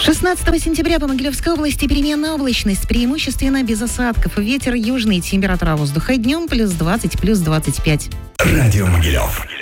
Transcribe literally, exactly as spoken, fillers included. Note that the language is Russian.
шестнадцатого сентября по Могилевской области переменная облачность, преимущественно без осадков. Ветер южный, температура воздуха днем плюс двадцать, плюс двадцать пять. Радио Могилев.